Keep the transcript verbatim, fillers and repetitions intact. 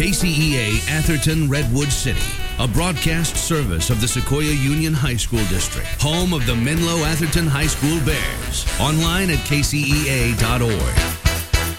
K C E A Atherton Redwood City, a broadcast service of the Sequoia Union High School District, home of the Menlo Atherton High School Bears. Online at k c e a dot org.